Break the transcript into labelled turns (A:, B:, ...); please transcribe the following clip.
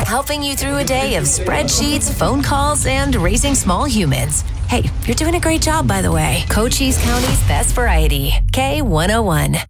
A: helping you through a day of spreadsheets, phone calls, and raising small humans. Hey, you're doing a great job, by the way. Cochise County's best variety, K101.